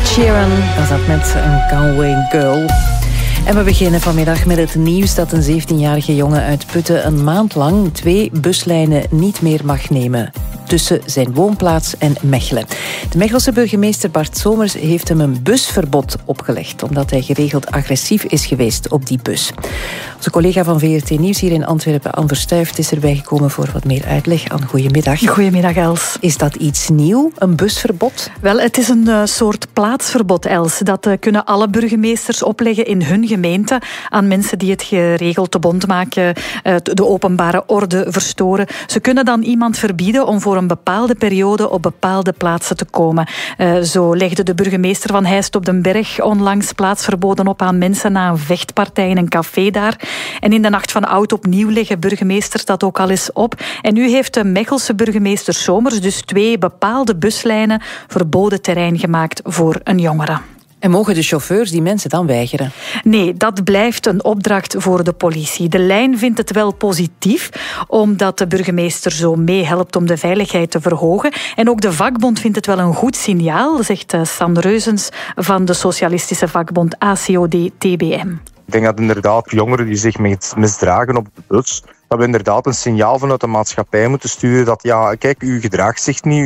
Ed Sheeran was dat met een Galway Girl. En we beginnen vanmiddag met het nieuws dat een 17-jarige jongen uit Putten een maand lang 2 buslijnen niet meer mag nemen tussen zijn woonplaats en Mechelen. De Mechelse burgemeester Bart Somers heeft hem een busverbod opgelegd, omdat hij geregeld agressief is geweest op die bus. Onze collega van VRT Nieuws hier in Antwerpen, Anne Verstuijft, is erbij gekomen voor wat meer uitleg. Anne, goedemiddag. Goedemiddag, Els. Is dat iets nieuw, een busverbod? Wel, het is een soort plaatsverbod, Els. Dat kunnen alle burgemeesters opleggen in hun gemeente aan mensen die het geregeld te bond maken, de openbare orde verstoren. Ze kunnen dan iemand verbieden om voor een bepaalde periode op bepaalde plaatsen te komen. Zo legde de burgemeester van Heist op den Berg onlangs plaatsverboden op aan mensen na een vechtpartij in een café daar. En in de nacht van oud opnieuw leggen burgemeesters dat ook al eens op. En nu heeft de Mechelse burgemeester Somers dus 2 bepaalde buslijnen verboden terrein gemaakt voor een jongere. En mogen de chauffeurs die mensen dan weigeren? Nee, dat blijft een opdracht voor de politie. De lijn vindt het wel positief, omdat de burgemeester zo meehelpt om de veiligheid te verhogen. En ook de vakbond vindt het wel een goed signaal, zegt San Reuzens van de socialistische vakbond ACOD-TBM. Ik denk dat inderdaad jongeren die zich misdragen op de bus, dat we inderdaad een signaal vanuit de maatschappij moeten sturen dat ja, kijk, u gedraagt zich niet,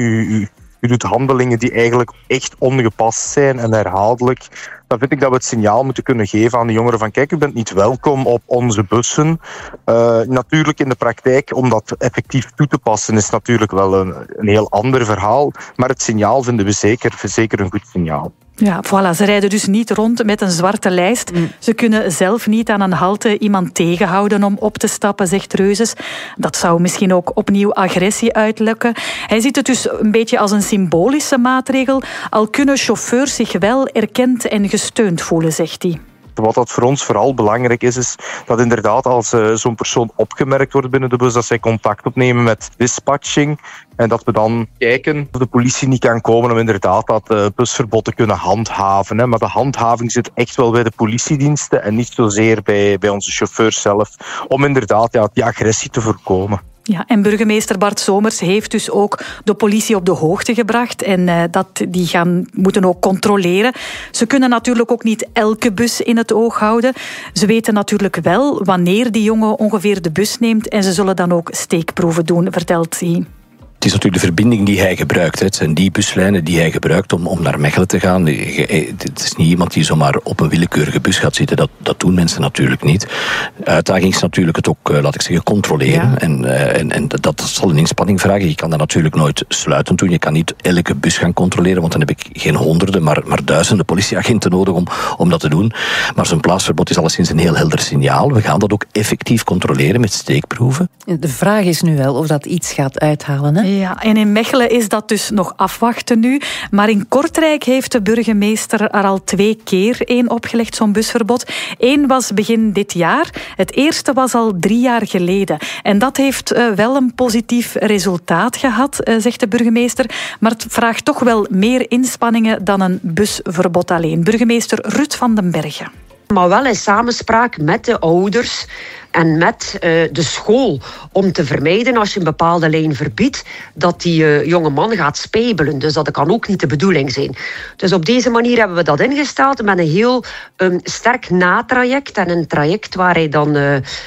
u doet handelingen die eigenlijk echt ongepast zijn en herhaaldelijk. Dan vind ik dat we het signaal moeten kunnen geven aan de jongeren van kijk, u bent niet welkom op onze bussen. Natuurlijk in de praktijk, om dat effectief toe te passen, is natuurlijk wel een heel ander verhaal. Maar het signaal vinden we zeker een goed signaal. Ja, voilà. Ze rijden dus niet rond met een zwarte lijst. Ze kunnen zelf niet aan een halte iemand tegenhouden om op te stappen, zegt Reuzes. Dat zou misschien ook opnieuw agressie uitlokken. Hij ziet het dus een beetje als een symbolische maatregel, al kunnen chauffeurs zich wel erkend en gesteund voelen, zegt hij. Wat dat voor ons vooral belangrijk is dat inderdaad als zo'n persoon opgemerkt wordt binnen de bus, dat zij contact opnemen met dispatching en dat we dan kijken of de politie niet kan komen om inderdaad dat busverbod te kunnen handhaven. Hè. Maar de handhaving zit echt wel bij de politiediensten en niet zozeer bij onze chauffeurs zelf, om inderdaad die agressie te voorkomen. Ja, en burgemeester Bart Somers heeft dus ook de politie op de hoogte gebracht en die moeten ook controleren. Ze kunnen natuurlijk ook niet elke bus in het oog houden. Ze weten natuurlijk wel wanneer die jongen ongeveer de bus neemt en ze zullen dan ook steekproeven doen, vertelt hij. Het is natuurlijk de verbinding die hij gebruikt. Het zijn die buslijnen die hij gebruikt om naar Mechelen te gaan. Het is niet iemand die zomaar op een willekeurige bus gaat zitten. Dat doen mensen natuurlijk niet. De uitdaging is natuurlijk het ook, laat ik zeggen, controleren. Ja. En dat zal een inspanning vragen. Je kan dat natuurlijk nooit sluitend doen. Je kan niet elke bus gaan controleren, want dan heb ik geen honderden, maar duizenden politieagenten nodig om dat te doen. Maar zo'n plaatsverbod is alleszins een heel helder signaal. We gaan dat ook effectief controleren met steekproeven. De vraag is nu wel of dat iets gaat uithalen, hè? Ja, en in Mechelen is dat dus nog afwachten nu. Maar in Kortrijk heeft de burgemeester er al 2 keer één opgelegd, zo'n busverbod. 1 was begin dit jaar. Het eerste was al 3 jaar geleden. En dat heeft wel een positief resultaat gehad, zegt de burgemeester. Maar het vraagt toch wel meer inspanningen dan een busverbod alleen. Burgemeester Ruud van den Bergen. Maar wel in samenspraak met de ouders en met de school, om te vermijden als je een bepaalde lijn verbiedt dat die jonge man gaat spijbelen. Dus dat kan ook niet de bedoeling zijn. Dus op deze manier hebben we dat ingesteld met een heel sterk natraject en een traject waar hij dan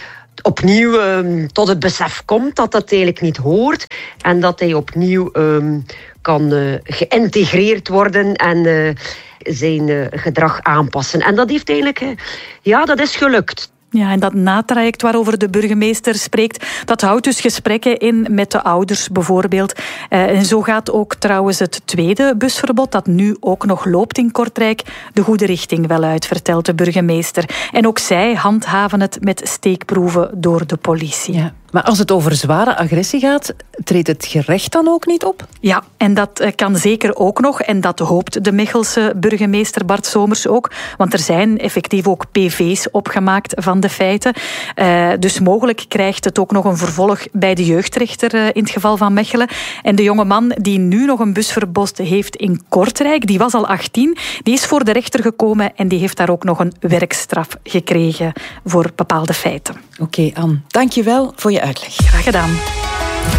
opnieuw tot het besef komt dat dat eigenlijk niet hoort en dat hij opnieuw kan geïntegreerd worden en zijn gedrag aanpassen. En dat heeft eigenlijk, dat is gelukt. Ja, en dat natraject waarover de burgemeester spreekt, dat houdt dus gesprekken in met de ouders bijvoorbeeld. En zo gaat ook trouwens het tweede busverbod, dat nu ook nog loopt in Kortrijk, de goede richting wel uit, vertelt de burgemeester. En ook zij handhaven het met steekproeven door de politie. Ja. Maar als het over zware agressie gaat, treedt het gerecht dan ook niet op? Ja, en dat kan zeker ook nog. En dat hoopt de Mechelse burgemeester Bart Somers ook. Want er zijn effectief ook PV's opgemaakt van de feiten. Dus mogelijk krijgt het ook nog een vervolg bij de jeugdrechter in het geval van Mechelen. En de jonge man die nu nog een busverbod heeft in Kortrijk, die was al 18, die is voor de rechter gekomen en die heeft daar ook nog een werkstraf gekregen voor bepaalde feiten. Oké, Anne, dank je wel voor je uitleg. Graag gedaan.